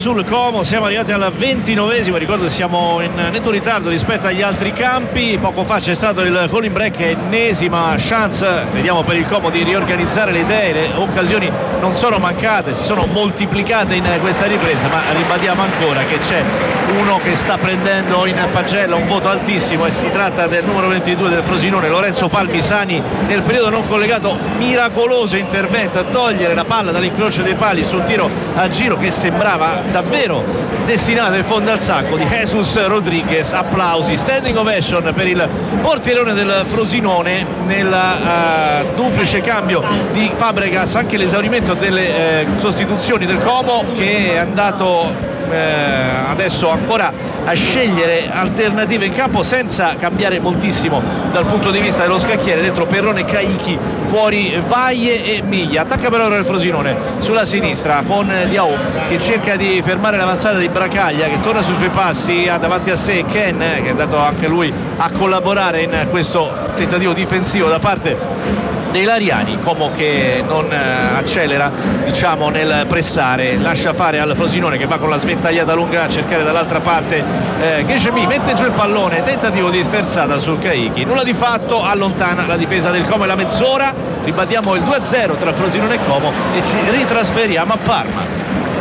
sul Como. Siamo arrivati al 29esimo, ricordo che siamo in netto ritardo rispetto agli altri campi. Poco fa c'è stato il cooling break, ennesima chance, vediamo, per il Como di riorganizzare le idee. Le occasioni non sono mancate, si sono moltiplicate in questa ripresa, ma ribadiamo ancora che c'è uno che sta prendendo in pagella un voto altissimo e si tratta del numero 22 del Frosinone, Lorenzo Palmisani. Nel periodo non collegato, miracoloso intervento a togliere la palla dall'incrocio dei pali sul tiro a giro che sembrava davvero destinato in fondo al sacco di Jesus Rodriguez. Applausi, standing ovation per il portierone del Frosinone nel duplice cambio di Fabregas, anche l'esaurimento delle sostituzioni del Como, che è andato adesso ancora a scegliere alternative in campo senza cambiare moltissimo dal punto di vista dello scacchiere. Dentro Perrone, Caichi, fuori Vaie e Miglia. Attacca per ora il Frosinone sulla sinistra con Diao che cerca di fermare l'avanzata di Bracaglia, che torna sui suoi passi, ha davanti a sé Ken, che è andato anche lui a collaborare in questo tentativo difensivo da parte dei Lariani. Como che non accelera, diciamo, nel pressare, lascia fare al Frosinone che va con la sventagliata lunga a cercare dall'altra parte Gheshemi, mette giù il pallone, tentativo di sterzata sul Caichi, nulla di fatto, allontana la difesa del Como. E la mezz'ora, ribadiamo il 2-0 tra Frosinone e Como e ci ritrasferiamo a Parma,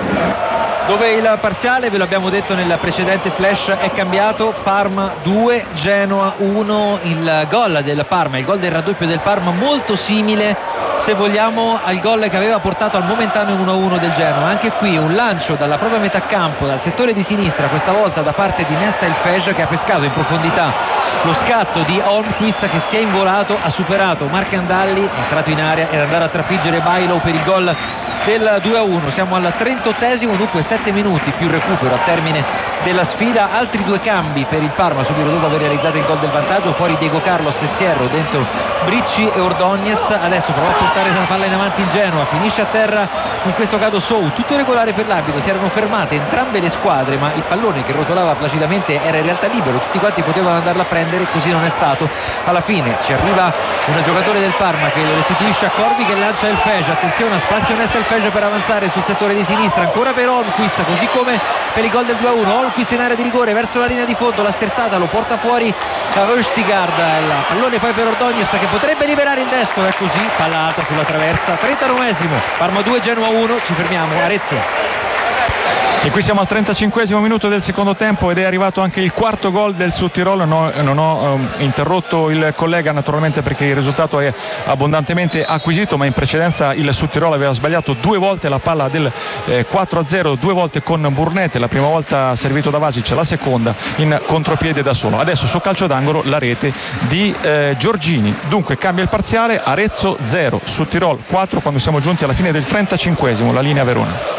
dove il parziale, ve l'abbiamo detto nel precedente flash, è cambiato. Parma 2, Genoa 1. Il gol del Parma, il gol del raddoppio del Parma, molto simile, se vogliamo, al gol che aveva portato al momentaneo 1-1 del Genoa. Anche qui un lancio dalla propria metà campo, dal settore di sinistra, questa volta da parte di Nesta El Fej, che ha pescato in profondità lo scatto di Holmquist, che si è involato, ha superato Marcandalli, è entrato in area e andare a trafiggere Bailo per il gol del 2-1. Siamo al 38esimo, dunque 7 minuti più recupero al termine della sfida. Altri due cambi per il Parma subito dopo aver realizzato il gol del vantaggio, fuori Diego Carlos e Sierro, dentro Bricci e Ordóñez. Adesso prova a portare la palla in avanti il Genoa, finisce a terra in questo caso Sou, tutto regolare per l'arbitro. Si erano fermate entrambe le squadre, ma il pallone che rotolava placidamente era in realtà libero, tutti quanti potevano andarlo a prendere, così non è stato. Alla fine ci arriva un giocatore del Parma che lo restituisce a Corvi, che lancia il Fej, attenzione, spazio Nesta il Fej per avanzare sul settore di sinistra, ancora per Holmquist, così come per il gol del 2-1. Holmquist in area di rigore verso la linea di fondo, la sterzata lo porta fuori a Østigard, il pallone poi per Ordóñez che potrebbe liberare il destro, è così, palla alta sulla traversa. 39esimo, Parma 2, Genoa 1, ci fermiamo, Arezzo. E qui siamo al 35esimo minuto del secondo tempo ed è arrivato anche il quarto gol del Südtirol. Non ho interrotto il collega naturalmente perché il risultato è abbondantemente acquisito, ma in precedenza il Südtirol aveva sbagliato due volte la palla del 4-0, due volte con Burnett, la prima volta servito da Vasic, la seconda in contropiede da solo. Adesso su calcio d'angolo la rete di Giorgini. Dunque cambia il parziale, Arezzo 0, Südtirol 4 quando siamo giunti alla fine del 35esimo, la linea Verona.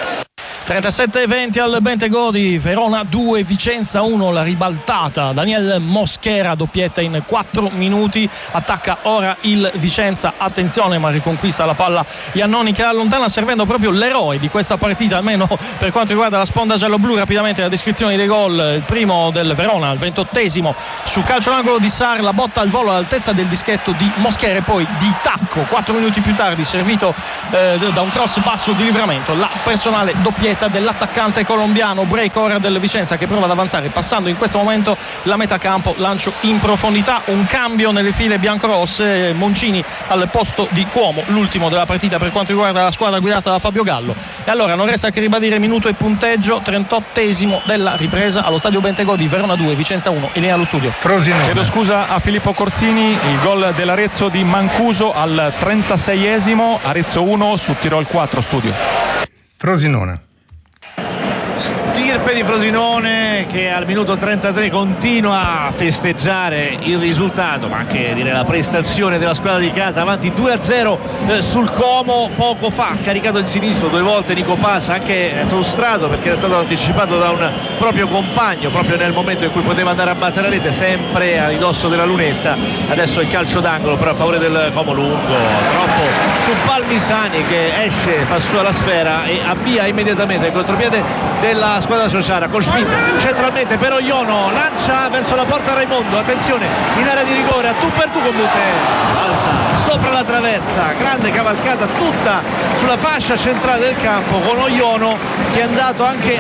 37-20 al Bentegodi, Verona 2, Vicenza 1, la ribaltata. Daniel Mosquera, doppietta in 4 minuti, attacca ora il Vicenza, attenzione, ma riconquista la palla Iannoni che allontana, servendo proprio l'eroe di questa partita, almeno per quanto riguarda la sponda giallo-blu. Rapidamente la descrizione dei gol: il primo del Verona al 28esimo su calcio d'angolo di Sarr, la botta al volo all'altezza del dischetto di Mosquera e poi di tacco 4 minuti più tardi, servito da un cross basso di Livramento, la personale doppietta dell'attaccante colombiano. Break ora del Vicenza che prova ad avanzare passando in questo momento la metà campo, lancio in profondità, un cambio nelle file biancorosse, Moncini al posto di Cuomo, l'ultimo della partita per quanto riguarda la squadra guidata da Fabio Gallo. E allora non resta che ribadire minuto e punteggio, 38esimo della ripresa allo stadio Bentegodi, Verona 2, Vicenza 1, in linea allo studio. Chiedo scusa a Filippo Corsini, il gol dell'Arezzo di Mancuso al 36esimo, Arezzo 1, Südtirol 4, studio. Frosinone. Stirpe di Frosinone che al minuto 33 continua a festeggiare il risultato, ma anche dire la prestazione della squadra di casa, avanti 2-0 sul Como. Poco fa ha caricato il sinistro due volte Nico Passa, anche frustrato perché era stato anticipato da un proprio compagno proprio nel momento in cui poteva andare a battere la rete, sempre a ridosso della lunetta. Adesso il calcio d'angolo però a favore del Como, lungo troppo su Palmisani che esce, fa sua la sfera e avvia immediatamente il contropiede della squadra squadra sociara con Schmidt centralmente per Oiono, lancia verso la porta Raimondo, attenzione in area di rigore, a tu per tu con Buffet, alta sopra la traversa, grande cavalcata tutta sulla fascia centrale del campo con Oiono che è andato anche